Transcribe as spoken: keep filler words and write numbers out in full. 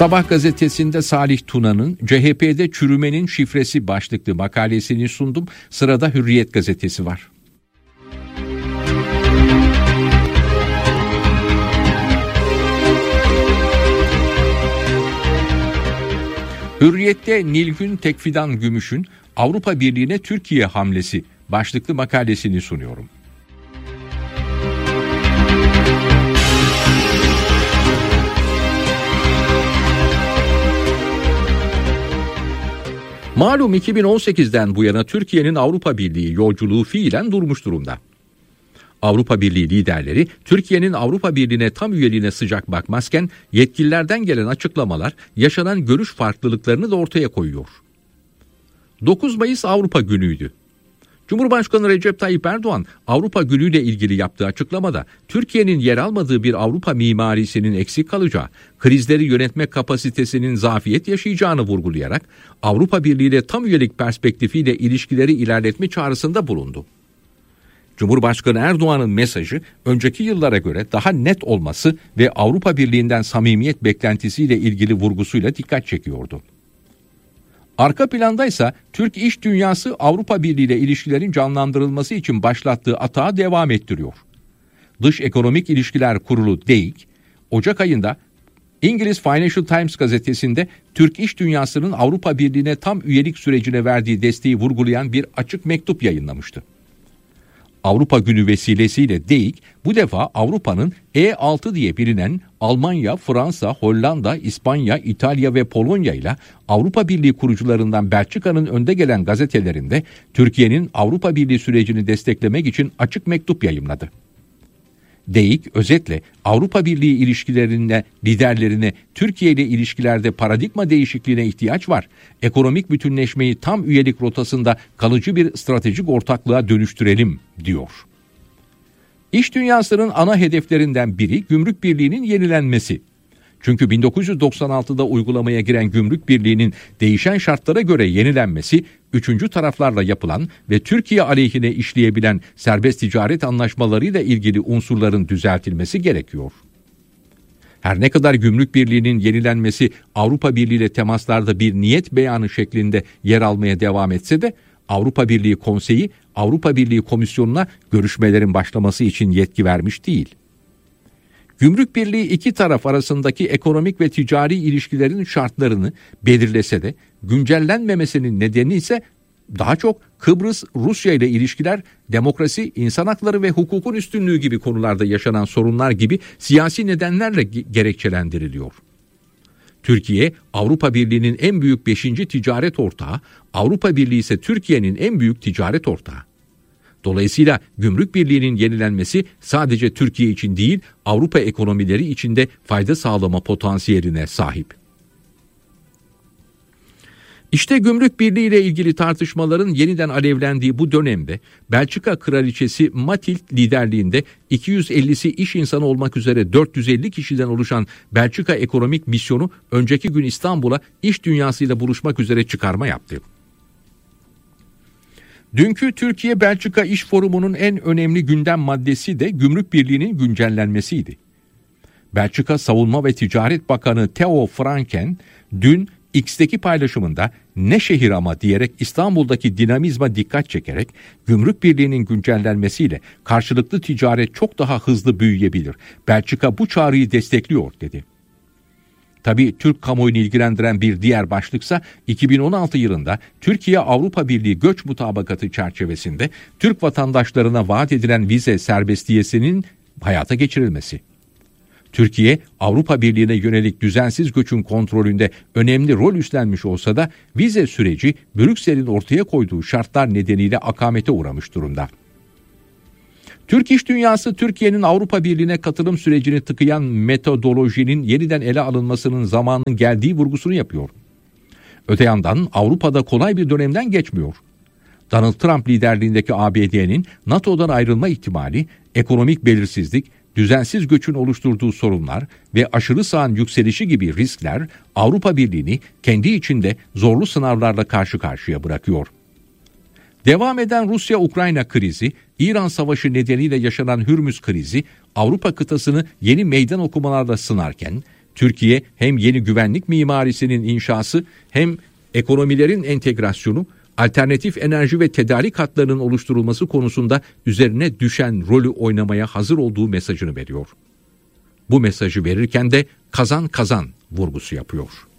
Sabah gazetesinde Salih Tuna'nın C H P'de çürümenin şifresi başlıklı makalesini sundum. Sırada Hürriyet gazetesi var. Hürriyet'te Nilgün Tekfidan Gümüş'ün Avrupa Birliği'ne Türkiye hamlesi başlıklı makalesini sunuyorum. Malum iki bin on sekizden bu yana Türkiye'nin Avrupa Birliği yolculuğu fiilen durmuş durumda. Avrupa Birliği liderleri Türkiye'nin Avrupa Birliği'ne tam üyeliğine sıcak bakmazken yetkililerden gelen açıklamalar yaşanan görüş farklılıklarını da ortaya koyuyor. dokuz Mayıs Avrupa Günü'ydü. Cumhurbaşkanı Recep Tayyip Erdoğan Avrupa Günü ile ilgili yaptığı açıklamada Türkiye'nin yer almadığı bir Avrupa mimarisinin eksik kalacağı, krizleri yönetme kapasitesinin zafiyet yaşayacağını vurgulayarak Avrupa Birliği ile tam üyelik perspektifiyle ilişkileri ilerletme çağrısında bulundu. Cumhurbaşkanı Erdoğan'ın mesajı önceki yıllara göre daha net olması ve Avrupa Birliği'nden samimiyet beklentisiyle ilgili vurgusuyla dikkat çekiyordu. Arka plandaysa Türk iş dünyası Avrupa Birliği ile ilişkilerin canlandırılması için başlattığı atağı devam ettiriyor. Dış Ekonomik İlişkiler Kurulu D E İK, Ocak ayında İngiliz Financial Times gazetesinde Türk iş dünyasının Avrupa Birliği'ne tam üyelik sürecine verdiği desteği vurgulayan bir açık mektup yayınlamıştı. Avrupa Günü vesilesiyle D E İK bu defa Avrupa'nın E altı diye bilinen Almanya, Fransa, Hollanda, İspanya, İtalya ve Polonya ile Avrupa Birliği kurucularından Belçika'nın önde gelen gazetelerinde Türkiye'nin Avrupa Birliği sürecini desteklemek için açık mektup yayımladı. D E İK özetle Avrupa Birliği ilişkilerine, liderlerine Türkiye ile ilişkilerde paradigma değişikliğine ihtiyaç var. Ekonomik bütünleşmeyi tam üyelik rotasında kalıcı bir stratejik ortaklığa dönüştürelim diyor. İş dünyasının ana hedeflerinden biri Gümrük Birliği'nin yenilenmesi. Çünkü bin dokuz yüz doksan altıda uygulamaya giren Gümrük Birliği'nin değişen şartlara göre yenilenmesi, üçüncü taraflarla yapılan ve Türkiye aleyhine işleyebilen serbest ticaret anlaşmalarıyla ilgili unsurların düzeltilmesi gerekiyor. Her ne kadar Gümrük Birliği'nin yenilenmesi Avrupa Birliği ile temaslarda bir niyet beyanı şeklinde yer almaya devam etse de, Avrupa Birliği Konseyi, Avrupa Birliği Komisyonu'na görüşmelerin başlaması için yetki vermiş değil. Gümrük Birliği iki taraf arasındaki ekonomik ve ticari ilişkilerin şartlarını belirlese de güncellenmemesinin nedeni ise daha çok Kıbrıs, Rusya ile ilişkiler, demokrasi, insan hakları ve hukukun üstünlüğü gibi konularda yaşanan sorunlar gibi siyasi nedenlerle gerekçelendiriliyor. Türkiye, Avrupa Birliği'nin en büyük beşinci ticaret ortağı, Avrupa Birliği ise Türkiye'nin en büyük ticaret ortağı. Dolayısıyla Gümrük Birliği'nin yenilenmesi sadece Türkiye için değil, Avrupa ekonomileri için de fayda sağlama potansiyeline sahip. İşte Gümrük Birliği ile ilgili tartışmaların yeniden alevlendiği bu dönemde Belçika Kraliçesi Matilde liderliğinde iki yüz ellisi iş insanı olmak üzere dört yüz elli kişiden oluşan Belçika Ekonomik Misyonu önceki gün İstanbul'a iş dünyasıyla buluşmak üzere çıkarma yaptı. Dünkü Türkiye-Belçika İş Forumu'nun en önemli gündem maddesi de Gümrük Birliği'nin güncellenmesiydi. Belçika Savunma ve Ticaret Bakanı Theo Franken dün X'teki paylaşımında ne şehir ama diyerek İstanbul'daki dinamizma dikkat çekerek Gümrük Birliği'nin güncellenmesiyle karşılıklı ticaret çok daha hızlı büyüyebilir. Belçika bu çağrıyı destekliyor dedi. Tabii Türk kamuoyunu ilgilendiren bir diğer başlıksa iki bin on altı yılında Türkiye-Avrupa Birliği göç mutabakatı çerçevesinde Türk vatandaşlarına vaat edilen vize serbestiyesinin hayata geçirilmesi. Türkiye, Avrupa Birliği'ne yönelik düzensiz göçün kontrolünde önemli rol üstlenmiş olsa da vize süreci Brüksel'in ortaya koyduğu şartlar nedeniyle akamete uğramış durumda. Türk iş dünyası Türkiye'nin Avrupa Birliği'ne katılım sürecini tıkayan metodolojinin yeniden ele alınmasının zamanının geldiği vurgusunu yapıyor. Öte yandan Avrupa'da kolay bir dönemden geçmiyor. Donald Trump liderliğindeki A B D'nin NATO'dan ayrılma ihtimali, ekonomik belirsizlik, düzensiz göçün oluşturduğu sorunlar ve aşırı sağın yükselişi gibi riskler Avrupa Birliği'ni kendi içinde zorlu sınavlarla karşı karşıya bırakıyor. Devam eden Rusya-Ukrayna krizi, İran Savaşı nedeniyle yaşanan Hürmüz krizi, Avrupa kıtasını yeni meydan okumalarla sınarken, Türkiye hem yeni güvenlik mimarisinin inşası hem ekonomilerin entegrasyonu, alternatif enerji ve tedarik hatlarının oluşturulması konusunda üzerine düşen rolü oynamaya hazır olduğu mesajını veriyor. Bu mesajı verirken de kazan kazan vurgusu yapıyor.